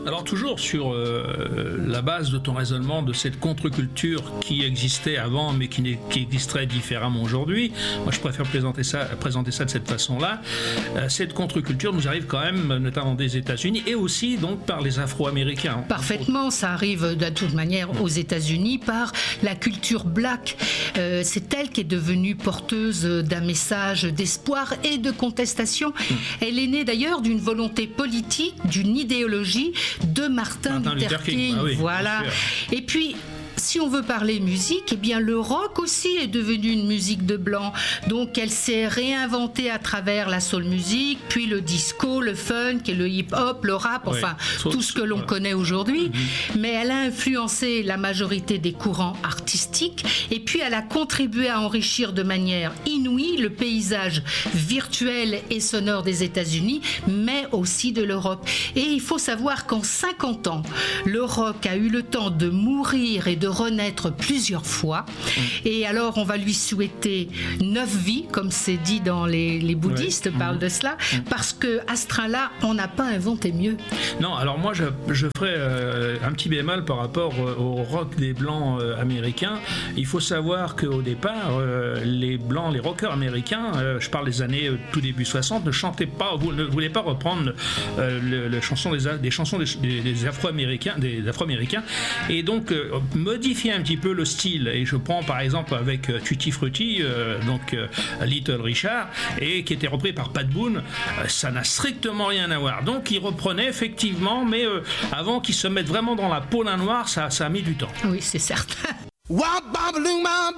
Alors toujours sur la base de ton raisonnement de cette contre-culture qui existait avant mais qui existerait différemment aujourd'hui, moi je préfère présenter ça de cette façon-là. Cette contre-culture nous arrive quand même notamment des États-Unis et aussi donc par les Afro-Américains. Parfaitement, ça arrive de toute manière aux États-Unis par la culture black. C'est elle qui est devenue porteuse d'un message d'espoir et de contestation. Elle est née d'ailleurs d'une volonté politique, d'une idéologie de Martin Luther King. Ah oui, voilà. Et puis, si on veut parler musique, eh bien le rock aussi est devenu une musique de blanc. Donc elle s'est réinventée à travers la soul music, puis le disco, le funk, et le hip-hop, le rap, enfin tout ce que l'on connaît aujourd'hui. Mais elle a influencé la majorité des courants artistiques et puis elle a contribué à enrichir de manière inouïe le paysage virtuel et sonore des États-Unis, mais aussi de l'Europe. Et il faut savoir qu'en 50 ans, le rock a eu le temps de mourir et de renaître plusieurs fois. Et alors, on va lui souhaiter 9 vies, comme c'est dit dans les bouddhistes parlent de cela, parce que à ce train-là, on n'a pas inventé mieux. Non, alors moi, je ferai un petit bémol par rapport au rock des Blancs américains. Il faut savoir qu'au départ, les Blancs, les rockers américains, je parle des années tout début 60, ne chantaient pas, ne voulaient pas reprendre les chansons des Afro-Américains, et donc modifier un petit peu le style. Et je prends par exemple avec Tutti Frutti, Little Richard, et qui était repris par Pat Boone, ça n'a strictement rien à voir. Donc il reprenait effectivement, mais avant qu'ils se mettent vraiment dans la peau d'un noir, ça a mis du temps. Oui, c'est certain. Wah, ba, ba, loom, ba,